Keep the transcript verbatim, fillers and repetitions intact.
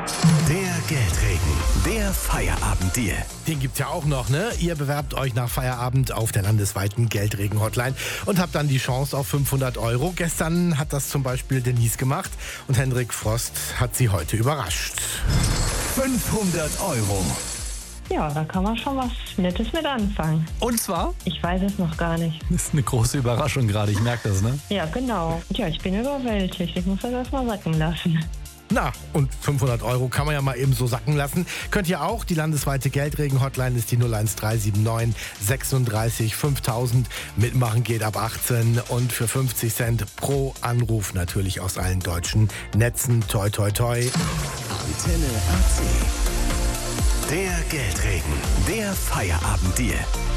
Der Geldregen, der Feierabend-Deal. Den gibt's ja auch noch, ne? Ihr bewerbt euch nach Feierabend auf der landesweiten Geldregen-Hotline und habt dann die Chance auf fünfhundert Euro. Gestern hat das zum Beispiel Denise gemacht und Hendrik Frost hat sie heute überrascht. fünfhundert Euro. Ja, da kann man schon was Nettes mit anfangen. Und zwar? Ich weiß es noch gar nicht. Das ist eine große Überraschung gerade, ich merke das, ne? Ja, genau. Ja, ich bin überwältigt. Ich muss das erstmal sacken lassen. Na, und fünfhundert Euro kann man ja mal eben so sacken lassen. Könnt ihr auch. Die landesweite Geldregen-Hotline ist die null eins drei sieben neun sechsunddreißig fünftausend. Mitmachen geht ab achtzehn und für fünfzig Cent pro Anruf natürlich aus allen deutschen Netzen. Toi, toi, toi. Antenne A C. Der Geldregen, der Feierabend-Deal.